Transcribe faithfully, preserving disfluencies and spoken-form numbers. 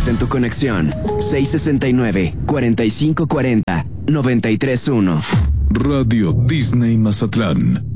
Síguenos en tu conexión. seis sesenta y nueve, cuarenta y cinco cuarenta, noventa y tres uno. Radio Disney Mazatlán.